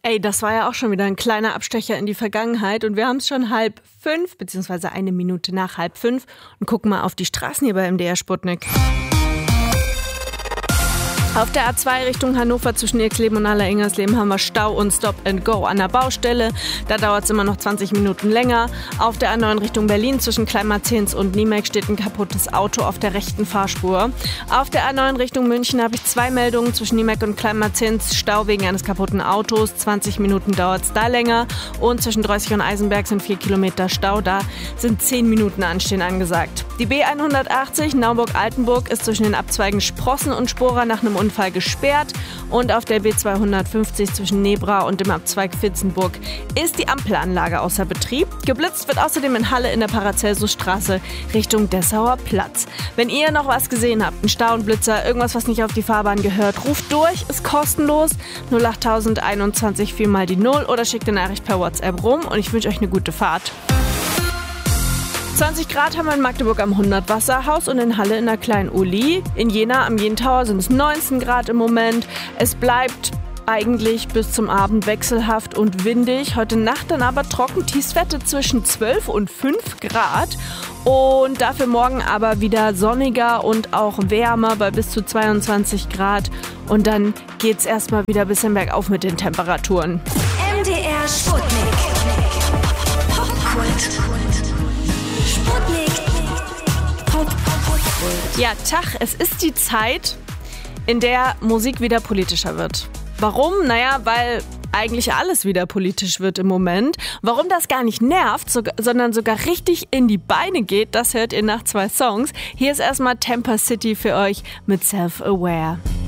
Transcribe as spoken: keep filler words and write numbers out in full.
Ey, das war ja auch schon wieder ein kleiner Abstecher in die Vergangenheit und wir haben es schon halb fünf, beziehungsweise eine Minute nach halb fünf und gucken mal auf die Straßen hier bei M D R Sputnik. Auf der A zwei Richtung Hannover zwischen Irkleben und Aller-Ingersleben haben wir Stau und Stop and Go an der Baustelle. Da dauert es immer noch zwanzig Minuten länger. Auf der A neun Richtung Berlin zwischen Kleinmarzens und Niemek steht ein kaputtes Auto auf der rechten Fahrspur. Auf der A neun Richtung München habe ich zwei Meldungen zwischen Niemek und Kleinmarzens. Stau wegen eines kaputten Autos. zwanzig Minuten dauert es da länger. Und zwischen Dreußig und Eisenberg sind vier Kilometer Stau. Da sind zehn Minuten Anstehen angesagt. Die B hundertachtzig Naumburg-Altenburg ist zwischen den Abzweigen Sprossen und Spora nach einem Unfall gesperrt. Und auf der B zweihundertfünfzig zwischen Nebra und dem Abzweig Vitzenburg ist die Ampelanlage außer Betrieb. Geblitzt wird außerdem in Halle in der Paracelsusstraße Richtung Dessauer Platz. Wenn ihr noch was gesehen habt, ein Stau, ein Blitzer, irgendwas, was nicht auf die Fahrbahn gehört, ruft durch, ist kostenlos. null acht einundzwanzig vier mal die null oder schickt eine Nachricht per WhatsApp rum und ich wünsche euch eine gute Fahrt. zwanzig Grad haben wir in Magdeburg am hundert-Wasserhaus und in Halle in der Klein-Uli. In Jena am Jentauer sind es neunzehn Grad im Moment. Es bleibt eigentlich bis zum Abend wechselhaft und windig. Heute Nacht dann aber trocken, Tiefstwerte zwischen zwölf und fünf Grad. Und dafür morgen aber wieder sonniger und auch wärmer bei bis zu zweiundzwanzig Grad. Und dann geht's erstmal wieder ein bisschen bergauf mit den Temperaturen. M D R Sputnik. Popkult. Ja, Tag, es ist die Zeit, in der Musik wieder politischer wird. Warum? Naja, weil eigentlich alles wieder politisch wird im Moment. Warum das gar nicht nervt, so, sondern sogar richtig in die Beine geht, das hört ihr nach zwei Songs. Hier ist erstmal Temper City für euch mit Self-Aware.